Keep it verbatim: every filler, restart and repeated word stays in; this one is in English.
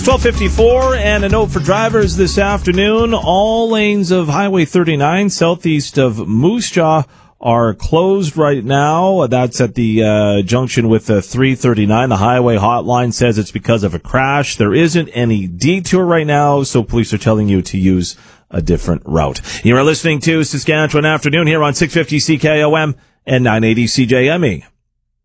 twelve fifty-four, and a note for drivers this afternoon. All lanes of Highway thirty-nine southeast of Moose Jaw are closed right now. That's at the uh, junction with the three thirty-nine. The highway hotline says it's because of a crash. There isn't any detour right now, so police are telling you to use a different route. You are listening to Saskatchewan Afternoon here on six fifty C K O M and nine eighty C J M E.